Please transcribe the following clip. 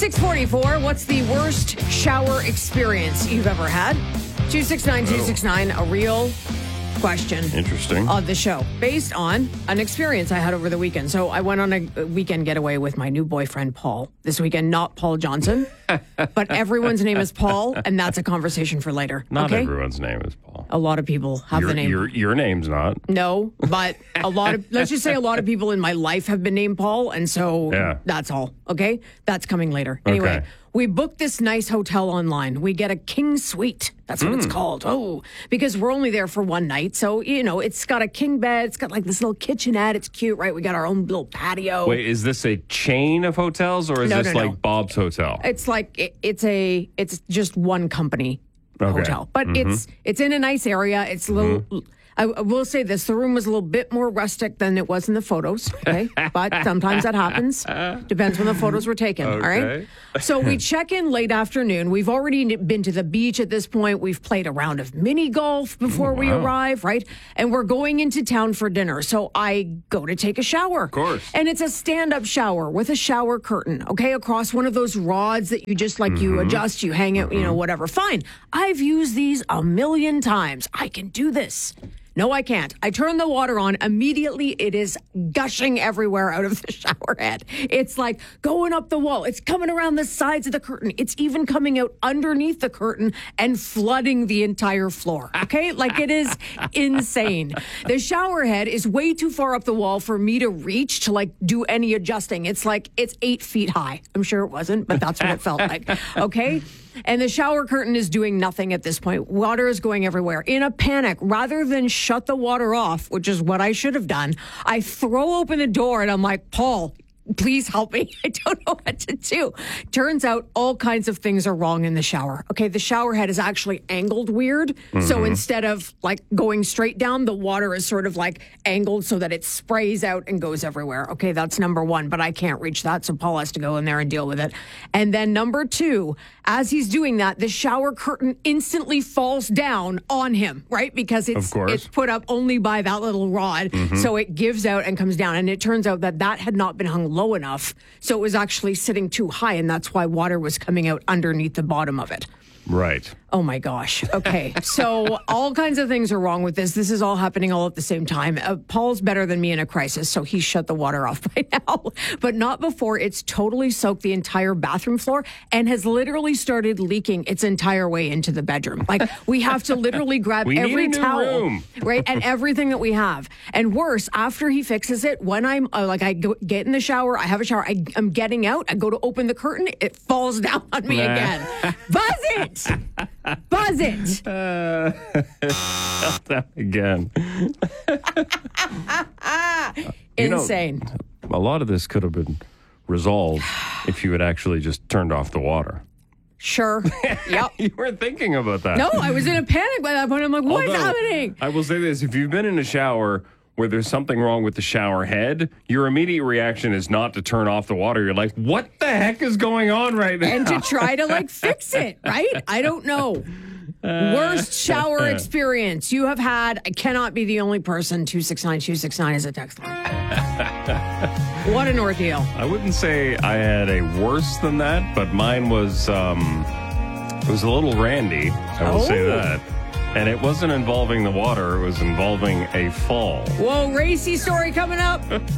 6:44. What's the worst shower experience you've ever had? 269-269, a real question. Interesting. On the show, based on an experience I had over the weekend. So I went on a weekend getaway with my new boyfriend, Paul, this weekend. Not Paul Johnson, but everyone's name is Paul, and that's a conversation for later. Not okay? everyone's name is Paul. A lot of people have the name. Your name's not. No, but let's just say a lot of people in my life have been named Paul, and so that's all, okay? That's coming later. Anyway, we booked this nice hotel online. We get a king suite. That's what it's called. Oh, because we're only there for one night. So, it's got a king bed. It's got like this little kitchenette. It's cute, right? We got our own little patio. Wait, is this a chain of hotels or is this like Bob's Hotel? It's like, it's just one company hotel. But it's in a nice area. It's a little... I will say this, the room was a little bit more rustic than it was in the photos, okay? But sometimes that happens. Depends when the photos were taken, all right? So we check in late afternoon. We've already been to the beach at this point. We've played a round of mini golf before we arrive, right? And we're going into town for dinner. So I go to take a shower. Of course. And it's a stand-up shower with a shower curtain, okay? Across one of those rods that you just you adjust, you hang it, whatever. Fine. I've used these a million times. I can do this. No, I can't. I turn the water on. Immediately, it is gushing everywhere out of the shower head. It's like going up the wall. It's coming around the sides of the curtain. It's even coming out underneath the curtain and flooding the entire floor. Okay? Like, it is insane. The shower head is way too far up the wall for me to reach to, do any adjusting. It's 8 feet high. I'm sure it wasn't, but that's what it felt like. Okay? And the shower curtain is doing nothing at this point. Water is going everywhere. In a panic, rather than shut the water off, which is what I should have done, I throw open the door and I'm like, Paul, please help me. I don't know what to do. Turns out all kinds of things are wrong in the shower. Okay, the shower head is actually angled weird. So instead of going straight down, the water is sort of angled so that it sprays out and goes everywhere. Okay, that's number one, but I can't reach that. So Paul has to go in there and deal with it. And then number two, as he's doing that, the shower curtain instantly falls down on him, right? Because it's put up only by that little rod. So it gives out and comes down. And it turns out that had not been hung low enough. So it was actually sitting too high. And that's why water was coming out underneath the bottom of it. Right. Oh, my gosh. Okay. So all kinds of things are wrong with this. This is all happening all at the same time. Paul's better than me in a crisis, so he shut the water off by now. But not before it's totally soaked the entire bathroom floor and has literally started leaking its entire way into the bedroom. We have to literally grab every towel, right, and everything that we have. And worse, after he fixes it, when I'm I get in the shower, I have a shower, I'm getting out, I go to open the curtain, it falls down on me again. Buzz it! Buzz it! That again. Insane. A lot of this could have been resolved if you had actually just turned off the water. Sure. Yep. You weren't thinking about that. No, I was in a panic by that point. I'm like, what's happening? I will say this. If you've been in a shower where there's something wrong with the shower head, your immediate reaction is not to turn off the water. You're like, what the heck is going on right now? And to try to fix it, right? I don't know. Worst shower experience you have had. I cannot be the only person. 269-269 is a text line. What an ordeal. I wouldn't say I had a worse than that, but mine was, it was a little randy. I will say that. And it wasn't involving the water. It was involving a fall. Whoa, racy story coming up.